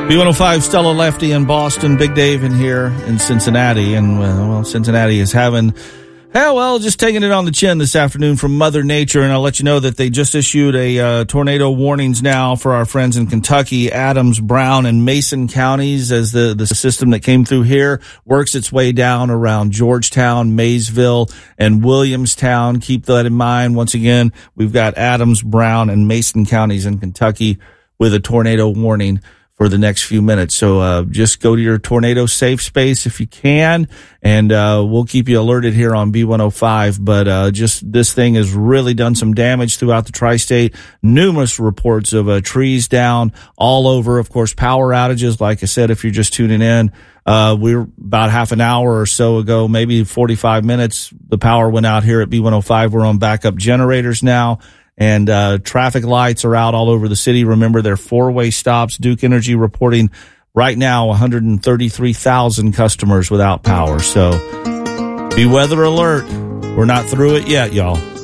B105, Stella Lefty in Boston, Big Dave in here in Cincinnati. And, well, Cincinnati is having, just taking it on the chin this afternoon from Mother Nature. And I'll let you know that they just issued a tornado warnings now for our friends in Kentucky, Adams, Brown, and Mason counties, as the system that came through here works its way down around Georgetown, Maysville, and Williamstown. Keep that in mind. Once again, we've got Adams, Brown, and Mason counties in Kentucky with a tornado warning for the next few minutes. So just go to your tornado safe space if you can, and we'll keep you alerted here on B105. But just this thing has really done some damage throughout the tri-state. Numerous reports of trees down all over. Of course, power outages. Like I said, if you're just tuning in, we were about half an hour or so ago, maybe 45 minutes, the power went out here at B105. We're on backup generators now. And traffic lights are out all over the city. Remember, they're four-way stops. Duke Energy reporting right now 133,000 customers without power. So be weather alert. We're not through it yet, y'all.